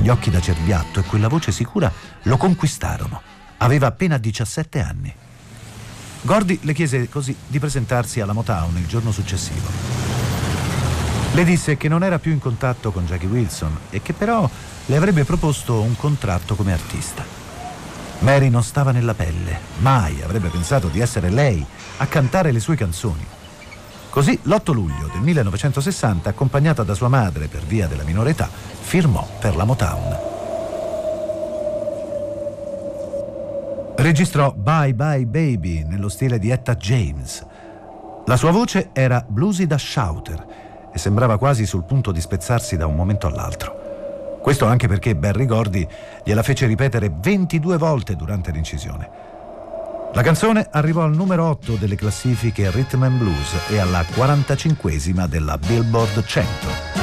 quegli occhi da cerbiatto e quella voce sicura lo conquistarono. Aveva appena 17 anni. Gordy le chiese così di presentarsi alla Motown il giorno successivo. Le disse che non era più in contatto con Jackie Wilson e che però le avrebbe proposto un contratto come artista. Mary non stava nella pelle, mai avrebbe pensato di essere lei a cantare le sue canzoni. Così l'8 luglio del 1960, accompagnata da sua madre per via della minore età, firmò per la Motown. Registrò Bye Bye Baby nello stile di Etta James. La sua voce era bluesy da shouter e sembrava quasi sul punto di spezzarsi da un momento all'altro. Questo anche perché Berry Gordy gliela fece ripetere 22 volte durante l'incisione. La canzone arrivò al numero 8 delle classifiche Rhythm and Blues e alla 45esima della Billboard 100.